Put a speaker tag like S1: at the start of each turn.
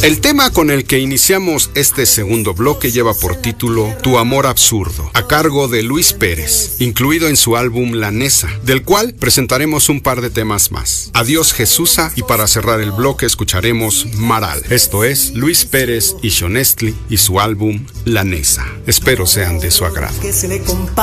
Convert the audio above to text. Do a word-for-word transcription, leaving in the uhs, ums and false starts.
S1: El tema con el que iniciamos este segundo bloque lleva por título Tu amor absurdo, a cargo de Luis Pérez, incluido en su álbum La Nesa, del cual presentaremos un par de temas más. Adiós Jesusa, y para cerrar el bloque escucharemos Maral. Esto es Luis Pérez y Xonestli y su álbum La Nesa. Espero sean de su agrado.